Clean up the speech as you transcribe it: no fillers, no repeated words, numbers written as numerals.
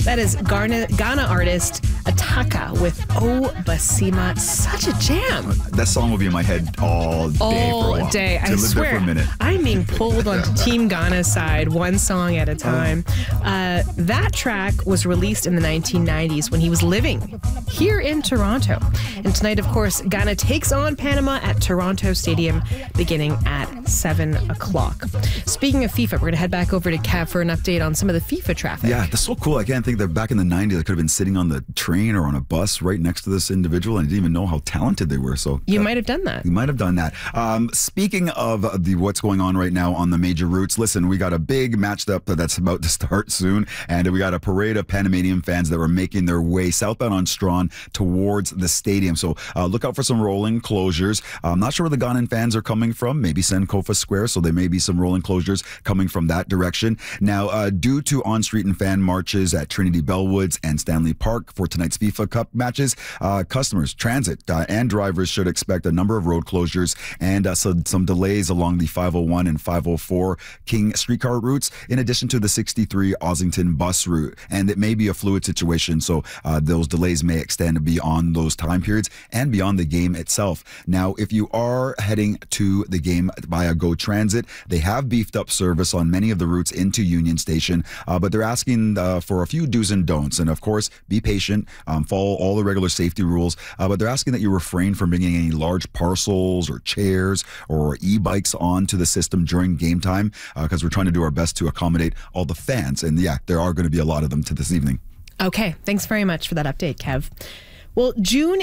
That is Ghana artist Ataka with O Basima. Such a jam. That song will be in my head all day for a while. All day. I live swear. there for a minute. I'm being pulled onto Team Ghana's side, one song at a time. That track was released in the 1990s when he was living here in Toronto. And tonight, of course, Ghana takes on Panama at Toronto Stadium beginning at 7 o'clock. Speaking of FIFA, we're going to head back over to Kev for an update on some of the FIFA traffic. Yeah, that's so cool. I can't think that back in the 90s, I could have been sitting on the train or on a bus right next to this individual, and I didn't even know how talented they were. So you might have done that. You might have done that. Speaking of what's going on right now on the major routes, listen, we got a big match up that's about to start soon, and we got a parade of Panamanian fans that were making their way southbound on Strawn towards the stadium. So look out for some rolling closures. I'm not sure where the Ghanaian fans are coming from. Maybe Sankofa Square, so there may be some rolling closures coming from that direction. Now, due to on-street and fan marches at Trinity Bellwoods and Stanley Park for tonight's FIFA Cup matches, customers, transit, and drivers should expect a number of road closures and some delays along the 501 and 504 King streetcar routes, in addition to the 63 Ossington bus route. And it may be a fluid situation, so those delays may extend beyond those time periods and beyond the game itself. Now, if you are heading to the game via Go Transit, they have beefed up service on many of the routes into Union Station, but they're asking for a few do's and don'ts. And of course, be patient, follow all the regular safety rules, but they're asking that you refrain from bringing any large parcels or chairs or e-bikes onto the system during game time, because we're trying to do our best to accommodate all the fans. And yeah, there are going to be a lot of them to this evening. Okay, thanks very much for that update, Kev. Well, June